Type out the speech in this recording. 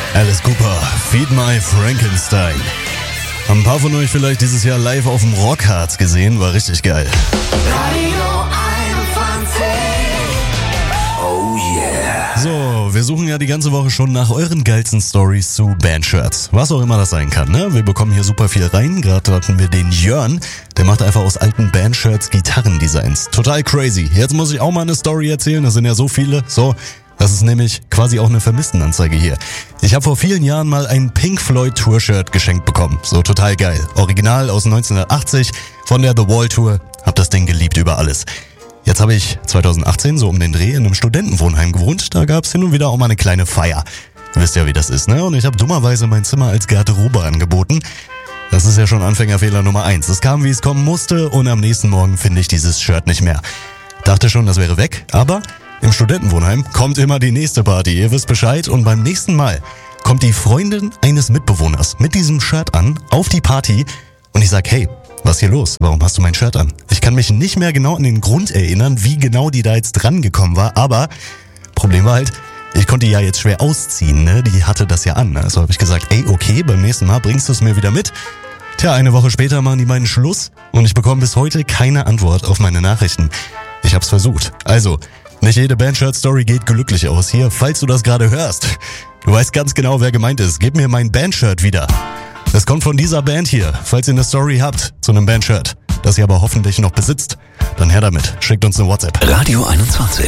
Alice Cooper, Feed My Frankenstein. Haben ein paar von euch vielleicht dieses Jahr live auf dem Rockharz gesehen, war richtig geil. Radio 21. Oh yeah. So, wir suchen ja die ganze Woche schon nach euren geilsten Stories zu Bandshirts. Was auch immer das sein kann, ne? Wir bekommen hier super viel rein. Gerade hatten wir den Jörn, der macht einfach aus alten Bandshirts Gitarrendesigns. Total crazy. Jetzt muss ich auch mal eine Story erzählen, das sind ja so viele. So, das ist nämlich quasi auch eine Vermisstenanzeige hier. Ich habe vor vielen Jahren mal ein Pink Floyd Tour-Shirt geschenkt bekommen. So total geil. Original aus 1980 von der The Wall Tour. Hab das Ding geliebt über alles. Jetzt habe ich 2018 so um den Dreh in einem Studentenwohnheim gewohnt. Da gab's hin und wieder auch mal eine kleine Feier. Ihr wisst ja, wie das ist, ne? Und ich habe dummerweise mein Zimmer als Garderobe angeboten. Das ist ja schon Anfängerfehler Nummer 1. Es kam, wie es kommen musste, und am nächsten Morgen finde ich dieses Shirt nicht mehr. Dachte schon, das wäre weg, aber im Studentenwohnheim kommt immer die nächste Party. Ihr wisst Bescheid, und beim nächsten Mal kommt die Freundin eines Mitbewohners mit diesem Shirt an auf die Party und ich sag, hey, was ist hier los? Warum hast du mein Shirt an? Ich kann mich nicht mehr genau an den Grund erinnern, wie genau die da jetzt dran gekommen war, aber Problem war halt, ich konnte die ja jetzt schwer ausziehen, ne? Die hatte das ja an. Also habe ich gesagt, ey, okay, beim nächsten Mal bringst du es mir wieder mit. Tja, eine Woche später machen die meinen Schluss und ich bekomme bis heute keine Antwort auf meine Nachrichten. Ich hab's versucht. Also, nicht jede Bandshirt-Story geht glücklich aus. Hier, falls du das gerade hörst, du weißt ganz genau, wer gemeint ist. Gib mir mein Bandshirt wieder. Das kommt von dieser Band hier. Falls ihr eine Story habt zu einem Bandshirt, das ihr aber hoffentlich noch besitzt, dann her damit. Schickt uns eine WhatsApp. Radio 21.